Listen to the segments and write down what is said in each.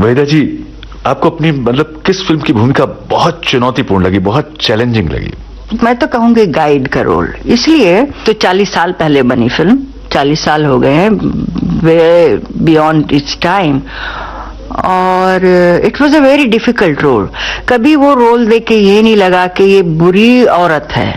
वहीदा जी, आपको अपनी मतलब किस फिल्म की भूमिका बहुत चुनौतीपूर्ण लगी, बहुत चैलेंजिंग लगी? मैं तो कहूंगी गाइड का रोल, इसलिए तो 40 साल पहले बनी फिल्म, 40 साल हो गए हैं, वे बियॉन्ड इट्स टाइम, और it was a very difficult role. कभी वो रोल देख के ये नहीं लगा कि ये बुरी औरत है,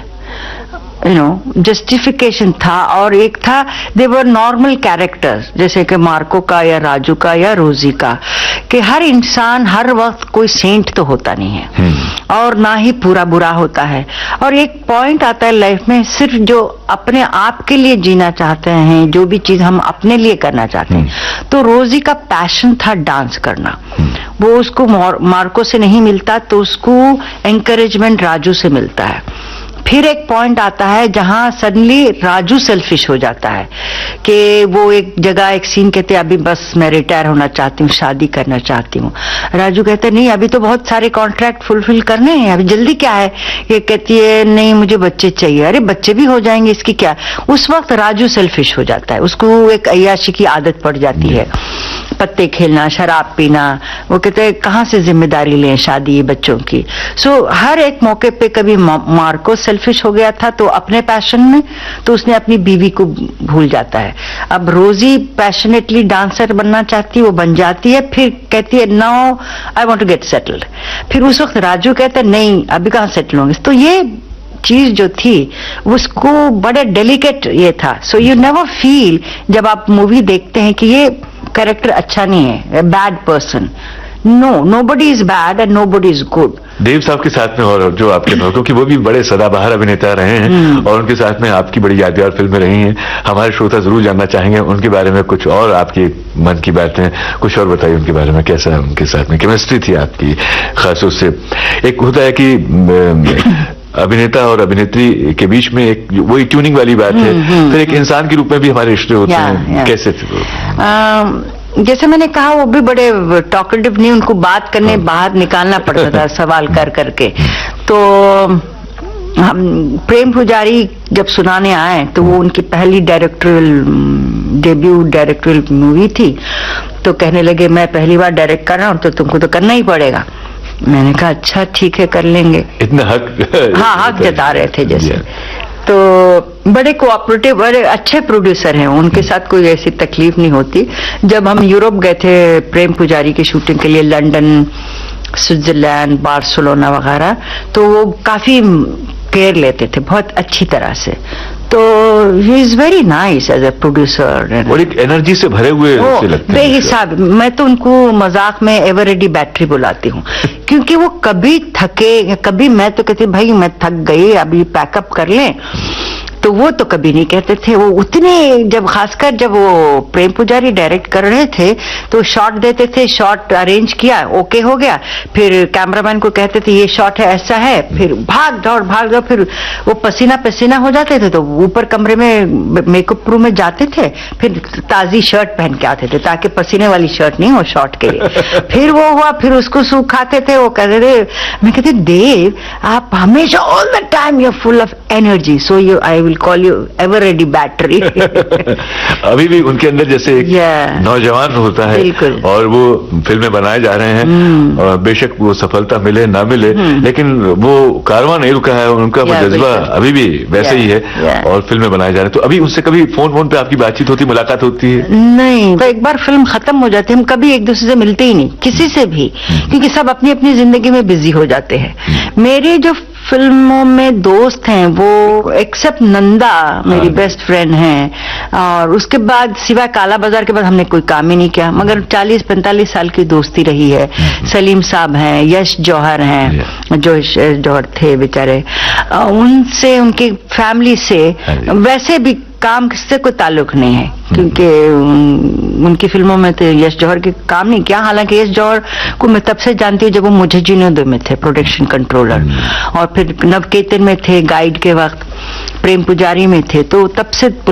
जस्टिफिकेशन था। और एक था, दे वर नॉर्मल कैरेक्टर्स, जैसे कि मार्को का या राजू का या रोजी का, कि हर इंसान हर वक्त कोई सेंट तो होता नहीं है और ना ही पूरा बुरा होता है। और एक पॉइंट आता है लाइफ में, सिर्फ जो अपने आप के लिए जीना चाहते हैं, जो भी चीज हम अपने लिए करना चाहते हैं, तो रोजी का पैशन था डांस करना, वो उसको मार्को से नहीं मिलता, तो उसको एनकरेजमेंट राजू से मिलता है। फिर एक पॉइंट आता है जहां सडनली राजू सेल्फिश हो जाता है कि वो एक जगह एक सीन कहते हैं, अभी बस मैं रिटायर होना चाहती हूँ, शादी करना चाहती हूँ। राजू कहते हैं नहीं, अभी तो बहुत सारे कॉन्ट्रैक्ट फुलफिल करने हैं, अभी जल्दी क्या है। ये कहती है नहीं मुझे बच्चे चाहिए। अरे बच्चे भी हो जाएंगे, इसकी क्या। उस वक्त राजू सेल्फिश हो जाता है, उसको एक अय्याशी की आदत पड़ जाती है, पत्ते खेलना, शराब पीना। वो कहते हैं कहाँ से जिम्मेदारी लें शादी बच्चों की। सो हर एक मौके पे कभी मार्को सेल्फिश हो गया था तो अपने पैशन में, तो उसने अपनी बीवी को भूल जाता है। अब रोजी पैशनेटली डांसर बनना चाहती है, वो बन जाती है, फिर कहती है now I want to get settled. फिर उस वक्त राजू कहता है नहीं अभी कहाँ सेटल होंगे। तो ये चीज जो थी उसको बड़े डेलिकेट ये था। सो यू नेवर फील जब आप मूवी देखते हैं कि ये कैरेक्टर अच्छा नहीं है, bad person. No, nobody is bad and nobody is good. देव साहब के साथ में और जो आपके क्योंकि वो भी बड़े सदाबहार अभिनेता रहे हैं और उनके साथ में आपकी बड़ी यादगार फिल्में रही हैं, हमारे श्रोता जरूर जानना चाहेंगे उनके बारे में कुछ और, आपके मन की बातें कुछ और बताइए उनके बारे में। कैसा उनके साथ में केमिस्ट्री थी आपकी खास उससे? एक होता है कि अभिनेता और अभिनेत्री के बीच में एक वही ट्यूनिंग वाली बात है, फिर एक इंसान के रूप में भी हमारे रिश्ते होते हैं। कैसे थे? जैसे मैंने कहा वो भी बड़े टॉकेटिव नहीं, उनको बात करने बाहर निकालना पड़ता था सवाल कर करके। तो हम प्रेम पुजारी जब सुनाने आए तो वो उनकी पहली डेब्यू डायरेक्टोरियल मूवी थी, तो कहने लगे मैं पहली बार डायरेक्ट कर रहा हूँ तो तुमको तो करना ही पड़ेगा। मैंने कहा अच्छा ठीक है कर लेंगे। इतना हक हाँ हक जता रहे थे जैसे। तो बड़े कोऑपरेटिव, बड़े अच्छे प्रोड्यूसर हैं, उनके साथ कोई ऐसी तकलीफ नहीं होती। जब हम यूरोप गए थे प्रेम पुजारी की शूटिंग के लिए, लंदन, स्विट्जरलैंड, बार्सिलोना वगैरह, तो वो काफी केयर लेते थे बहुत अच्छी तरह से। तो he is very nice as a producer और एक एनर्जी से भरे हुए से लगते हैं बेहिसाब। मैं तो उनको मजाक में एवर रेडी बैटरी बुलाती हूँ क्योंकि वो कभी थके, कभी मैं तो कहती भाई मैं थक गई अभी पैकअप कर लें, तो वो तो कभी नहीं कहते थे। वो उतने, जब खासकर जब वो प्रेम पुजारी डायरेक्ट कर रहे थे तो शॉट देते थे, शॉट अरेंज किया, ओके हो गया, फिर कैमरामैन को कहते थे ये शॉट है ऐसा है, फिर भाग दौड़, फिर वो पसीना पसीना हो जाते थे तो ऊपर कमरे में मेकअप रूम में जाते थे, फिर ताजी शर्ट पहन के आते थे ताकि पसीने वाली शर्ट नहीं हो शॉट के लिए। फिर वो हुआ, फिर उसको सुखाते थे। वो कहते थे, मैं कहती देव आप हमेशा all the time you are full of energy, so you I will call you ever ready battery. अभी भी उनके अंदर जैसे एक नौजवान होता है और वो फिल्में बनाए जा रहे हैं और बेशक वो सफलता मिले ना मिले लेकिन वो कारवां नहीं रुका है, उनका जज्बा अभी भी वैसे ही है और फिल्में बनाए जा रहे हैं। तो अभी उनसे कभी फोन पे आपकी बातचीत होती, मुलाकात होती है? नहीं, तो एक बार फिल्म खत्म हो जाती है हम कभी एक दूसरे से मिलते ही नहीं, किसी से भी, क्योंकि सब अपनी अपनी जिंदगी में बिजी हो जाते हैं। मेरे जो फिल्मों में दोस्त हैं वो एक्सेप्ट नंदा मेरी बेस्ट फ्रेंड हैं, और उसके बाद सिवाय काला बाजार के बाद हमने कोई काम ही नहीं किया, मगर 40-45 साल की दोस्ती रही है। सलीम साहब हैं, यश जौहर हैं, जो यश जौहर थे बेचारे, उनसे, उनकी फैमिली से वैसे भी काम से कोई ताल्लुक नहीं है क्योंकि उनकी फिल्मों में तो यश जौहर के काम नहीं किया। हालांकि यश जौहर को मैं तब से जानती हूँ जब वो मुझे जिनोदो में थे प्रोडक्शन कंट्रोलर, और फिर नवकेतन में थे गाइड के वक्त, प्रेम पुजारी में थे, तो तब से